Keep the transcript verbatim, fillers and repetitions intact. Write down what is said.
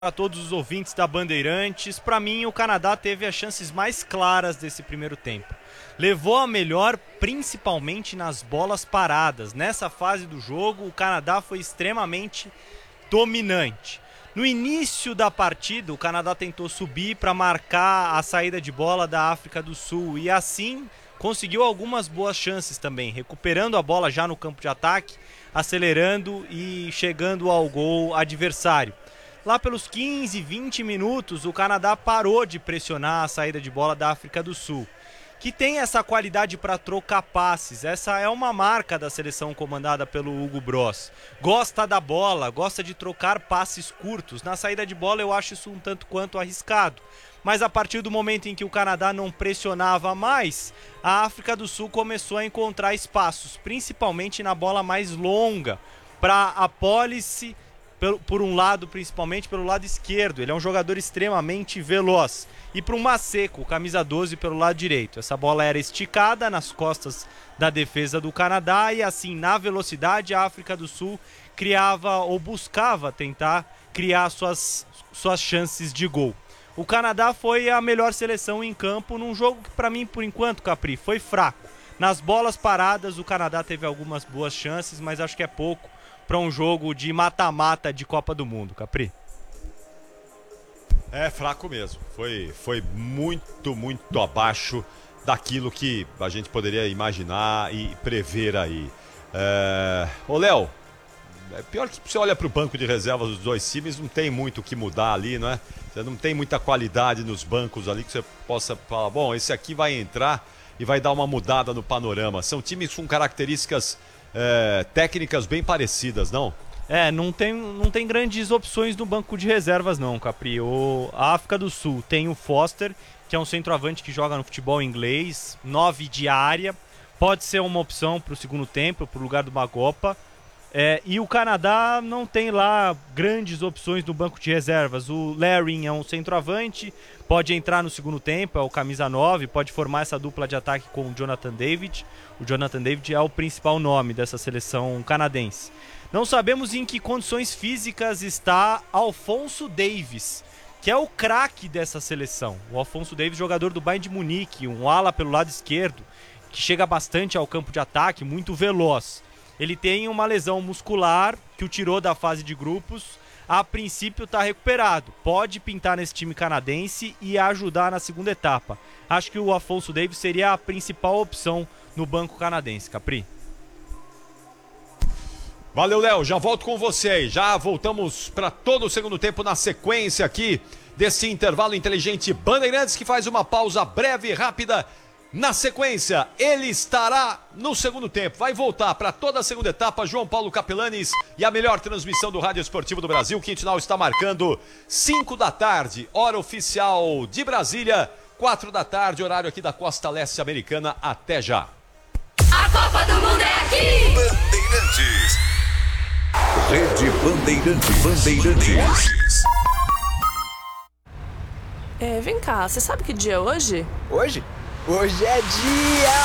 A todos os ouvintes da Bandeirantes. Para mim, o Canadá teve as chances mais claras desse primeiro tempo. Levou a melhor, principalmente nas bolas paradas. Nessa fase do jogo, o Canadá foi extremamente dominante. No início da partida, o Canadá tentou subir para marcar a saída de bola da África do Sul e assim conseguiu algumas boas chances também, recuperando a bola já no campo de ataque, acelerando e chegando ao gol adversário. Lá pelos quinze, vinte minutos, o Canadá parou de pressionar a saída de bola da África do Sul, que tem essa qualidade para trocar passes. Essa é uma marca da seleção comandada pelo Hugo Bross. Gosta da bola, gosta de trocar passes curtos. Na saída de bola eu acho isso um tanto quanto arriscado. Mas a partir do momento em que o Canadá não pressionava mais, a África do Sul começou a encontrar espaços, principalmente na bola mais longa, para a Policy, por um lado, principalmente pelo lado esquerdo. Ele é um jogador extremamente veloz. E para o Maseco, camisa doze, pelo lado direito. Essa bola era esticada nas costas da defesa do Canadá e assim, na velocidade, a África do Sul criava ou buscava tentar criar suas, suas chances de gol. O Canadá foi a melhor seleção em campo num jogo que, para mim, por enquanto, Capri, foi fraco. Nas bolas paradas, o Canadá teve algumas boas chances, mas acho que é pouco para um jogo de mata-mata de Copa do Mundo, Capri. É fraco mesmo, foi, foi muito, muito abaixo daquilo que a gente poderia imaginar e prever aí. É... Ô Léo, é pior que você olha para o banco de reservas dos dois times, não tem muito o que mudar ali, não é? Você não tem muita qualidade nos bancos ali que você possa falar, bom, esse aqui vai entrar e vai dar uma mudada no panorama. São times com características É, técnicas bem parecidas, não? É, não tem, não tem grandes opções no banco de reservas não, Capri. O, a África do Sul tem o Foster, que é um centroavante que joga no futebol inglês, nove de área, pode ser uma opção para o segundo tempo, para o lugar do Magopa. É, e o Canadá não tem lá grandes opções no banco de reservas. O Larin é um centroavante, pode entrar no segundo tempo, é o camisa nove, pode formar essa dupla de ataque com o Jonathan David. O Jonathan David é o principal nome dessa seleção canadense. Não sabemos em que condições físicas está Alphonso Davies, que é o craque dessa seleção. O Alphonso Davies, jogador do Bayern de Munique, um ala pelo lado esquerdo, que chega bastante ao campo de ataque, muito veloz. Ele tem uma lesão muscular que o tirou da fase de grupos. A princípio está recuperado. Pode pintar nesse time canadense e ajudar na segunda etapa. Acho que o Alphonso Davies seria a principal opção no banco canadense, Capri. Valeu, Léo. Já volto com você aí. Já voltamos para todo o segundo tempo na sequência aqui desse intervalo inteligente Bandeirantes, que faz uma pausa breve e rápida. Na sequência, ele estará no segundo tempo. Vai voltar para toda a segunda etapa, João Paulo Capelanes e a melhor transmissão do Rádio Esportivo do Brasil. O Quintal está marcando cinco da tarde, hora oficial de Brasília, quatro da tarde, horário aqui da costa leste americana. Até já. A Copa do Mundo é aqui! Bandeirantes. Rede Bandeirantes. Bandeirantes. É, vem cá, você sabe que dia é hoje? Hoje? Hoje é dia